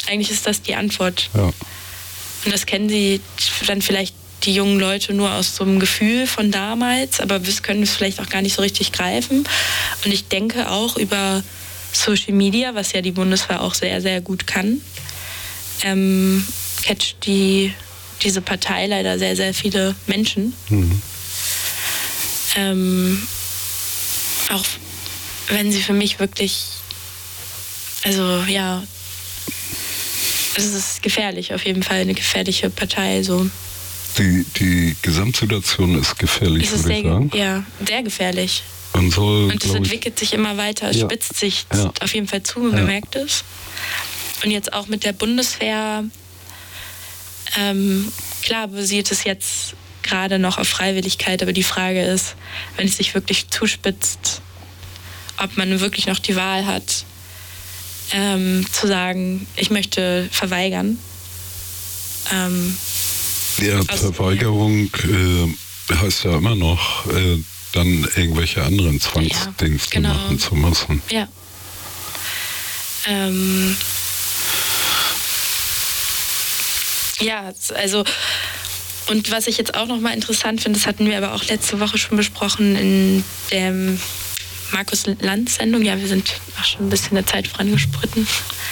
Eigentlich ist das die Antwort. Ja. Und das kennen sie dann vielleicht die jungen Leute nur aus so einem Gefühl von damals, aber wir können es vielleicht auch gar nicht so richtig greifen. Und ich denke auch über Social Media, was ja die Bundeswehr auch sehr, sehr gut kann, catcht diese Partei leider sehr, sehr viele Menschen. Auch wenn sie für mich wirklich, also ja, es ist gefährlich, auf jeden Fall eine gefährliche Partei. So. Die Gesamtsituation ist gefährlich, würde ich sagen. Ja, sehr gefährlich. Und es entwickelt sich immer weiter, es spitzt sich auf jeden Fall zu, man merkt es. Und jetzt auch mit der Bundeswehr, klar basiert es jetzt gerade noch auf Freiwilligkeit, aber die Frage ist, wenn es sich wirklich zuspitzt, ob man wirklich noch die Wahl hat, zu sagen, ich möchte verweigern. Verweigerung heißt ja immer noch, dann irgendwelche anderen Zwangsdienste machen zu müssen. Ja. Ja, also und was ich jetzt auch nochmal interessant finde, das hatten wir aber auch letzte Woche schon besprochen in der Markus-Lanz-Sendung, ja, wir sind auch schon ein bisschen der Zeit vorangespritten,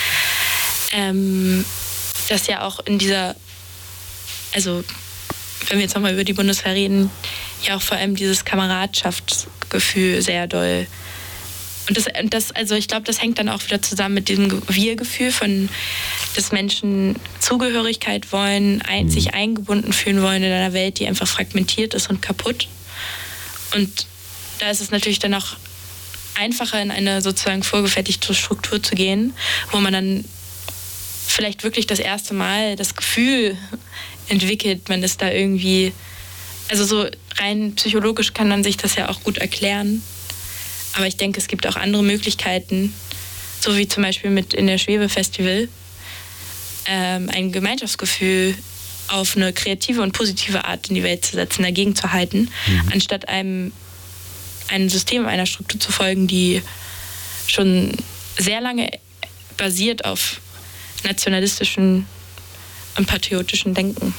dass ja auch in dieser, also wenn wir jetzt nochmal über die Bundeswehr reden, ja auch vor allem dieses Kameradschaftsgefühl sehr doll. Und das, also ich glaube, das hängt dann auch wieder zusammen mit diesem Wir-Gefühl dass Menschen Zugehörigkeit wollen, sich eingebunden fühlen wollen in einer Welt, die einfach fragmentiert ist und kaputt. Und da ist es natürlich dann auch einfacher, in eine sozusagen vorgefertigte Struktur zu gehen, wo man dann vielleicht wirklich das erste Mal das Gefühl entwickelt, man ist da irgendwie, also so rein psychologisch kann man sich das ja auch gut erklären. Aber ich denke, es gibt auch andere Möglichkeiten, so wie zum Beispiel mit in der Schwebe-Festival, ein Gemeinschaftsgefühl auf eine kreative und positive Art in die Welt zu setzen, dagegen zu halten, anstatt einem System, einer Struktur zu folgen, die schon sehr lange basiert auf nationalistischen und patriotischen Denken.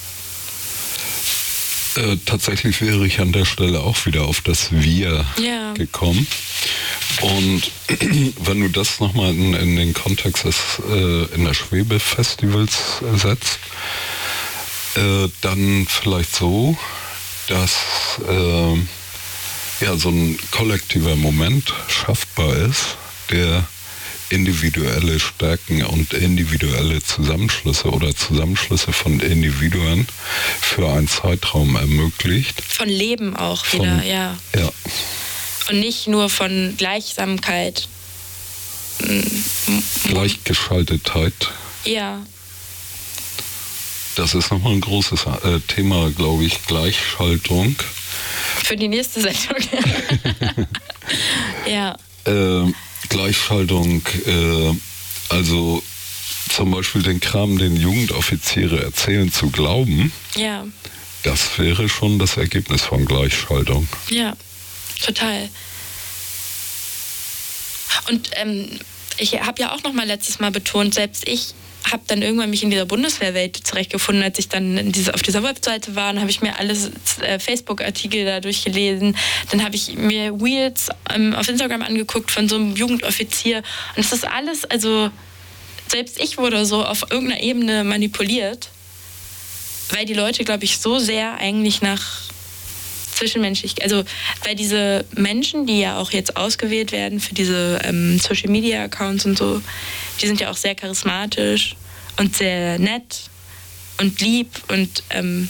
Tatsächlich wäre ich an der Stelle auch wieder auf das Wir gekommen. Und wenn du das nochmal in den Kontext in der Schwebe-Festivals setzt, dann vielleicht so, dass so ein kollektiver Moment schaffbar ist, der individuelle Stärken und individuelle Zusammenschlüsse oder Zusammenschlüsse von Individuen für einen Zeitraum ermöglicht. Von Leben auch wieder, ja. Und nicht nur von Gleichsamkeit. Gleichgeschaltetheit. Ja. Das ist nochmal ein großes Thema, glaube ich, Gleichschaltung. Für die nächste Sendung. Ja. Gleichschaltung, also zum Beispiel den Kram, den Jugendoffiziere erzählen, zu glauben, das wäre schon das Ergebnis von Gleichschaltung. Ja, total. Und ich habe ja auch noch mal letztes Mal betont, selbst ich habe dann irgendwann mich in dieser Bundeswehrwelt zurechtgefunden, als ich dann auf dieser Webseite war, dann habe ich mir alle Facebook-Artikel da durchgelesen, dann habe ich mir Reels auf Instagram angeguckt von so einem Jugendoffizier und es ist alles, also selbst ich wurde so auf irgendeiner Ebene manipuliert, weil die Leute, glaube ich, so sehr eigentlich nach zwischenmenschlich, also weil diese Menschen, die ja auch jetzt ausgewählt werden für diese Social-Media-Accounts und so, die sind ja auch sehr charismatisch und sehr nett und lieb und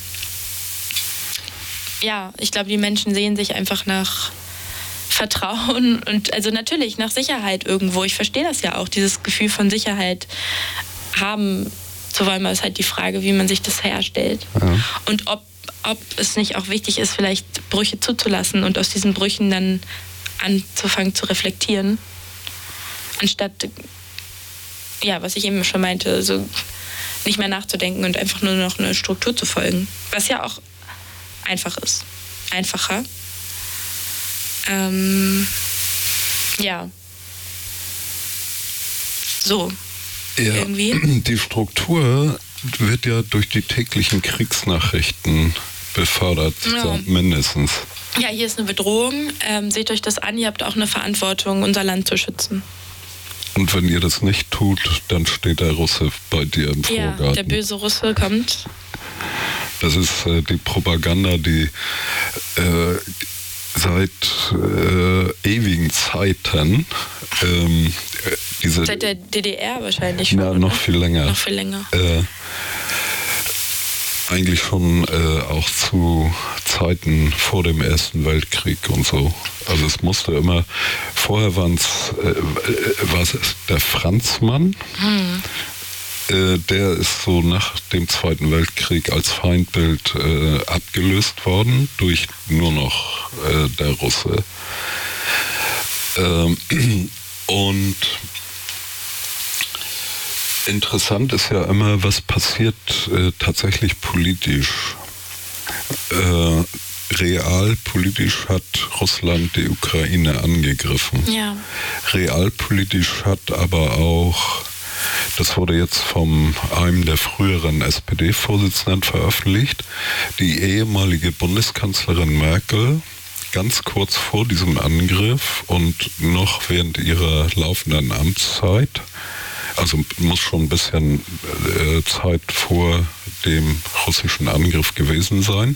ich glaube, die Menschen sehen sich einfach nach Vertrauen und also natürlich nach Sicherheit irgendwo. Ich verstehe das ja auch, dieses Gefühl von Sicherheit haben zu wollen, ist halt die Frage, wie man sich das herstellt. Ja. Und ob es nicht auch wichtig ist, vielleicht Brüche zuzulassen und aus diesen Brüchen dann anzufangen zu reflektieren, anstatt, was ich eben schon meinte, so nicht mehr nachzudenken und einfach nur noch eine Struktur zu folgen, was ja auch einfacher. So. irgendwie. Die Struktur wird ja durch die täglichen Kriegsnachrichten befördert, mindestens. Ja, hier ist eine Bedrohung. Seht euch das an, ihr habt auch eine Verantwortung, unser Land zu schützen. Und wenn ihr das nicht tut, dann steht der Russe bei dir im Vorgarten. Ja, der böse Russe kommt. Das ist die Propaganda, die seit ewigen Zeiten seit der DDR wahrscheinlich schon. Ja, noch viel länger. Noch viel länger. Eigentlich schon auch zu Zeiten vor dem Ersten Weltkrieg und so. Also es musste immer, vorher war es der Franzmann, der ist so nach dem Zweiten Weltkrieg als Feindbild abgelöst worden durch nur noch der Russe. Und interessant ist ja immer, was passiert tatsächlich politisch. Realpolitisch hat Russland die Ukraine angegriffen. Ja. Realpolitisch hat aber auch, das wurde jetzt von einem der früheren SPD-Vorsitzenden veröffentlicht, die ehemalige Bundeskanzlerin Merkel ganz kurz vor diesem Angriff und noch während ihrer laufenden Amtszeit, also muss schon ein bisschen Zeit vor dem russischen Angriff gewesen sein,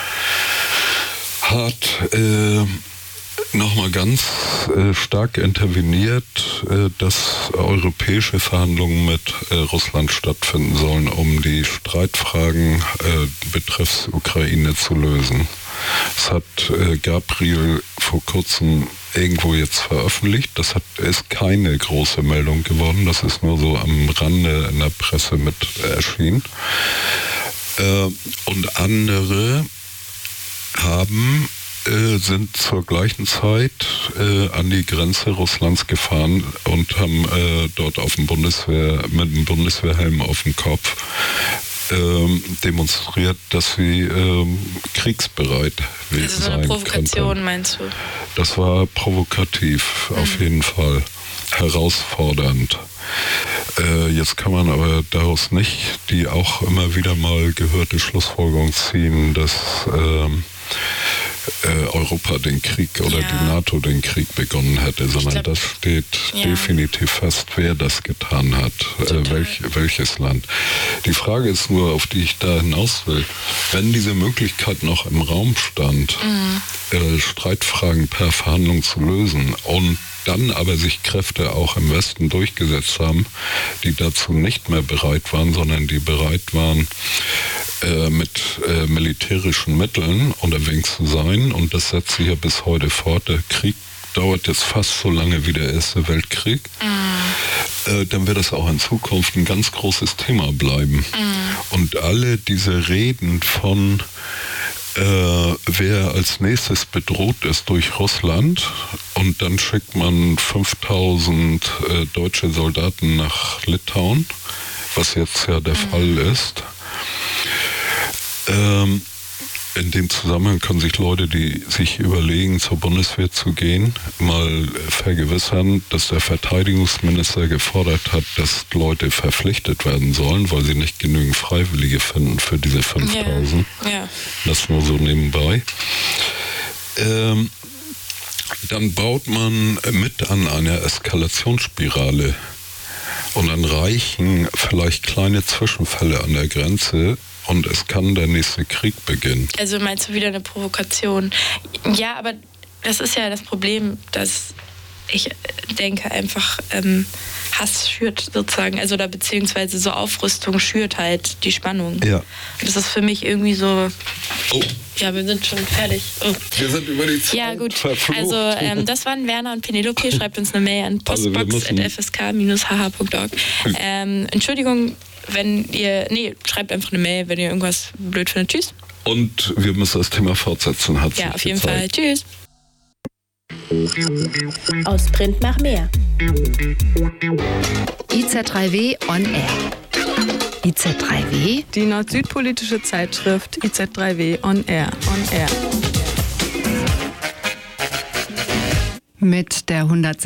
hat nochmal ganz stark interveniert, dass europäische Verhandlungen mit Russland stattfinden sollen, um die Streitfragen betreffs Ukraine zu lösen. Das hat Gabriel vor kurzem irgendwo jetzt veröffentlicht. Das ist keine große Meldung geworden. Das ist nur so am Rande in der Presse mit erschienen. Und andere sind zur gleichen Zeit an die Grenze Russlands gefahren und haben dort mit dem Bundeswehrhelm auf dem Kopf demonstriert, dass sie kriegsbereit sein könnten. Das ist eine Provokation, meinst du? Das war provokativ, auf jeden Fall. Herausfordernd. Jetzt kann man aber daraus nicht die auch immer wieder mal gehörte Schlussfolgerung ziehen, dass Europa den Krieg oder die NATO den Krieg begonnen hätte, sondern das steht definitiv fest, wer das getan hat, welches Land. Die Frage ist nur, auf die ich da hinaus will, wenn diese Möglichkeit noch im Raum stand, Streitfragen per Verhandlung zu lösen und dann aber sich Kräfte auch im Westen durchgesetzt haben, die dazu nicht mehr bereit waren, sondern die bereit waren, mit militärischen Mitteln unterwegs zu sein. Und das setzt sich ja bis heute fort. Der Krieg dauert jetzt fast so lange wie der Erste Weltkrieg. Dann wird das auch in Zukunft ein ganz großes Thema bleiben. Und alle diese Reden von wer als nächstes bedroht ist durch Russland und dann schickt man 5000 deutsche Soldaten nach Litauen, was jetzt ja der Fall ist. In dem Zusammenhang können sich Leute, die sich überlegen, zur Bundeswehr zu gehen, mal vergewissern, dass der Verteidigungsminister gefordert hat, dass Leute verpflichtet werden sollen, weil sie nicht genügend Freiwillige finden für diese 5000. Ja. Das nur so nebenbei. Dann baut man mit an einer Eskalationsspirale und dann reichen vielleicht kleine Zwischenfälle an der Grenze, und es kann der nächste Krieg beginnen. Also meinst du wieder eine Provokation? Ja, aber das ist ja das Problem, dass ich denke einfach, Hass schürt sozusagen, also oder beziehungsweise so Aufrüstung schürt halt die Spannung. Ja. Und das ist für mich irgendwie so... Oh. Ja, wir sind schon fertig. Oh. Wir sind über die Zeit. Ja, gut. Also, das waren Werner und Penelope. Schreibt uns eine Mail an postbox@fsk-hh.org. Entschuldigung, wenn ihr... Nee, schreibt einfach eine Mail, wenn ihr irgendwas blöd findet. Tschüss. Und wir müssen das Thema fortsetzen. Ja, auf jeden Fall. Tschüss. Aus Print nach mehr. IZ3W on Air. IZ3W? Die nord-süd-politische Zeitschrift IZ3W on Air. Mit der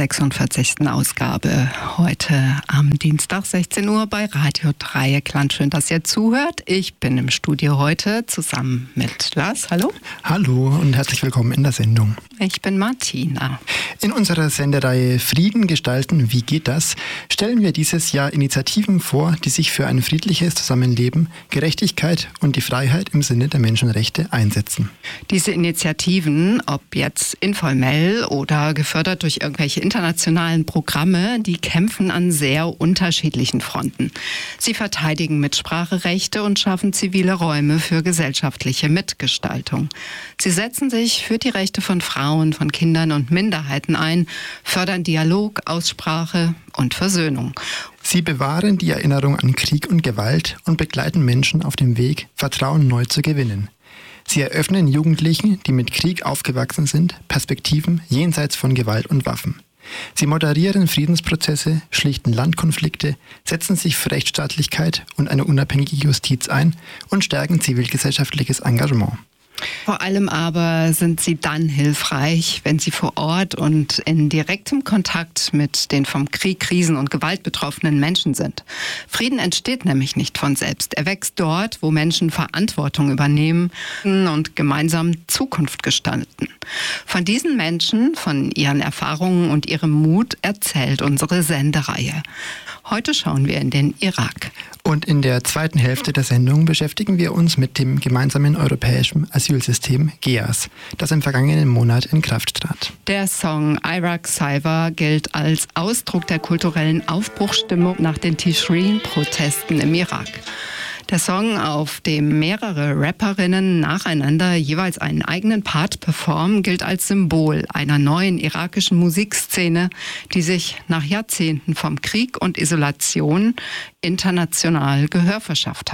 146. Ausgabe heute am Dienstag 16 Uhr bei Radio Dreieckland. Schön, dass ihr zuhört. Ich bin im Studio heute zusammen mit Lars. Hallo. Hallo und herzlich willkommen in der Sendung. Ich bin Martina. In unserer Sendereihe Frieden gestalten, wie geht das? Stellen wir dieses Jahr Initiativen vor, die sich für ein friedliches Zusammenleben, Gerechtigkeit und die Freiheit im Sinne der Menschenrechte einsetzen. Diese Initiativen, ob jetzt informell oder gefördert durch irgendwelche internationalen Programme, die kämpfen an sehr unterschiedlichen Fronten. Sie verteidigen Mitspracherechte und schaffen zivile Räume für gesellschaftliche Mitgestaltung. Sie setzen sich für die Rechte von Frauen, von Kindern und Minderheiten ein, fördern Dialog, Aussprache und Versöhnung. Sie bewahren die Erinnerung an Krieg und Gewalt und begleiten Menschen auf dem Weg, Vertrauen neu zu gewinnen. Sie eröffnen Jugendlichen, die mit Krieg aufgewachsen sind, Perspektiven jenseits von Gewalt und Waffen. Sie moderieren Friedensprozesse, schlichten Landkonflikte, setzen sich für Rechtsstaatlichkeit und eine unabhängige Justiz ein und stärken zivilgesellschaftliches Engagement. Vor allem aber sind sie dann hilfreich, wenn sie vor Ort und in direktem Kontakt mit den vom Krieg, Krisen und Gewalt betroffenen Menschen sind. Frieden entsteht nämlich nicht von selbst. Er wächst dort, wo Menschen Verantwortung übernehmen und gemeinsam Zukunft gestalten. Von diesen Menschen, von ihren Erfahrungen und ihrem Mut erzählt unsere Sendereihe. Heute schauen wir in den Irak. Und in der zweiten Hälfte der Sendung beschäftigen wir uns mit dem gemeinsamen europäischen Asylsystem GEAS, das im vergangenen Monat in Kraft trat. Der Song Iraq Cyber gilt als Ausdruck der kulturellen Aufbruchsstimmung nach den Tishreen-Protesten im Irak. Der Song, auf dem mehrere Rapperinnen nacheinander jeweils einen eigenen Part performen, gilt als Symbol einer neuen irakischen Musikszene, die sich nach Jahrzehnten vom Krieg und Isolation international Gehör verschafft hat.